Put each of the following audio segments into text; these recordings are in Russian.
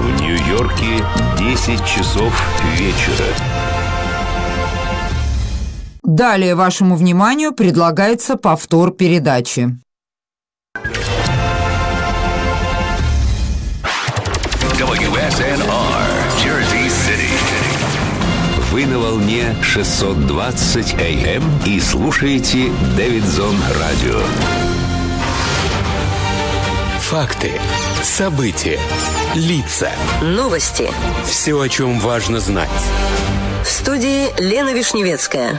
В Нью-Йорке 10 часов вечера. Далее вашему вниманию предлагается повтор передачи. WSNR, Jersey City. Вы на волне 620 AM и слушаете Дэвидсон Радио. Факты, события, лица. Новости. Все, о чем важно знать. В студии Лена Вишневецкая.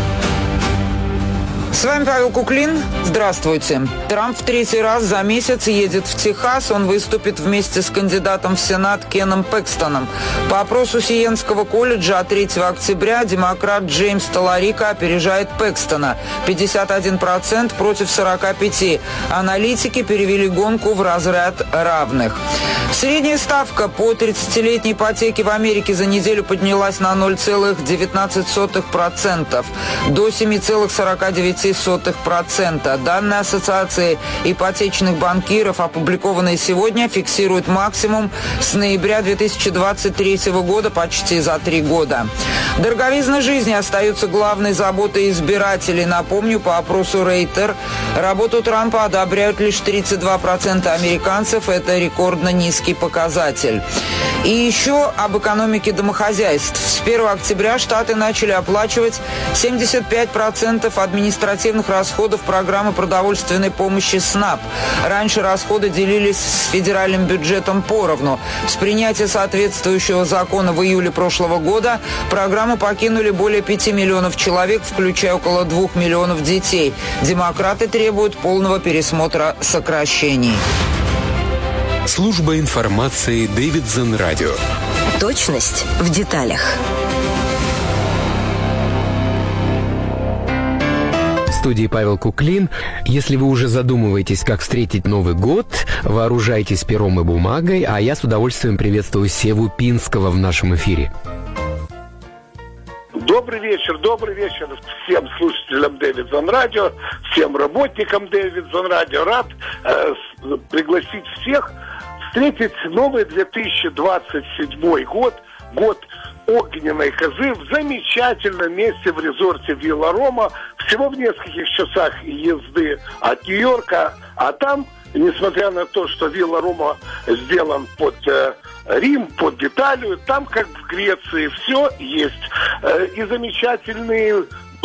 С вами Павел Куклин. Здравствуйте. Трамп в третий раз за месяц едет в Техас. Он выступит вместе с кандидатом в Сенат Кеном Пэкстоном. По опросу Сиенского колледжа от 3 октября демократ Джеймс Таларика опережает Пэкстона. 51% против 45%. Аналитики перевели гонку в разряд равных. Средняя ставка по 30-летней ипотеке в Америке за неделю поднялась на 0,19% до 7,49%. Данные Ассоциации ипотечных банкиров, опубликованные сегодня, фиксируют максимум с ноября 2023 года почти за 3 года. Дороговизна жизни остается главной заботой избирателей. Напомню, по опросу Рейтер, работу Трампа одобряют лишь 32% американцев. Это рекордно низкий показатель. И еще об экономике домохозяйств. С 1 октября Штаты начали оплачивать 75% административных расходов программы продовольственной помощи СНАП. Раньше расходы делились с федеральным бюджетом поровну. С принятия соответствующего закона в июле прошлого года программу покинули более 5 миллионов человек, включая около 2 миллионов детей. Демократы требуют полного пересмотра сокращений. Служба информации Дэвидсон Радио. Точность в деталях. В студии Павел Куклин. Если вы уже задумываетесь, как встретить Новый год, вооружайтесь пером и бумагой, а я с удовольствием приветствую Севу Пинского в нашем эфире. Добрый вечер всем слушателям Дэвидсон Радио, всем работникам Дэвидсон Радио. Рад пригласить всех встретить новый 2027 год, год огненной козы в замечательном месте в резорте Вилла Рома, всего в нескольких часах езды от Нью-Йорка, а там, несмотря на то, что Вилла Рома сделан под Рим, под Италию, там, как в Греции, все есть. И замечательные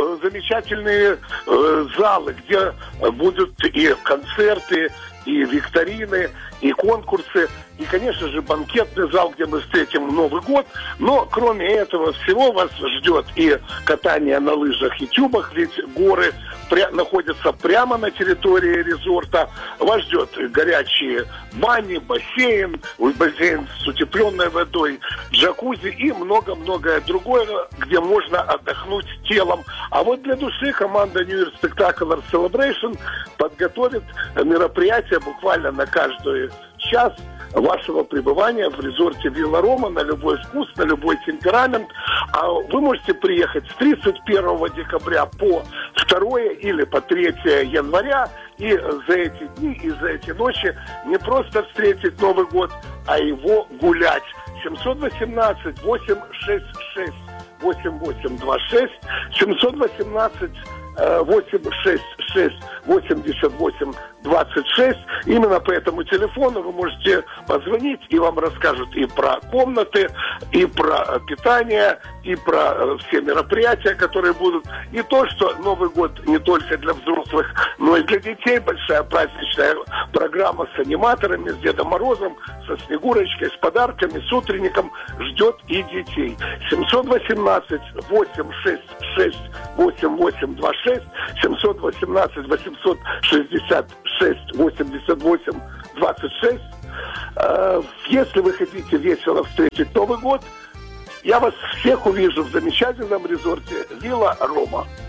залы, где будут и концерты, и викторины, и конкурсы, и, конечно же, банкетный зал, где мы встретим Новый год. Но, кроме этого всего, вас ждет и катание на лыжах и тюбах, ведь горы находятся прямо на территории резорта. Вас ждет горячие бани, бассейн с утепленной водой, джакузи и много-многое другое, где можно отдохнуть телом. А вот для души команда New Year Spectacular Celebration подготовит мероприятие буквально на каждый час вашего пребывания в резорте Вилла Рома на любой вкус, на любой темперамент. А вы можете приехать с 31 декабря по 2 или по 3 января и за эти дни и за эти ночи не просто встретить Новый год, а его гулять. 718-866-8826, 718-866-8826. Именно по этому телефону вы можете позвонить, и вам расскажут и про комнаты, и про питание, и про все мероприятия, которые будут. И то, что Новый год не только для взрослых, но и для детей. Большая праздничная программа с аниматорами, с Дедом Морозом, со Снегурочкой, с подарками, с утренником ждет и детей. 718-866-8826, 718-866-8826. Если вы хотите весело встретить Новый год, я вас всех увижу в замечательном резорте Вилла Рома.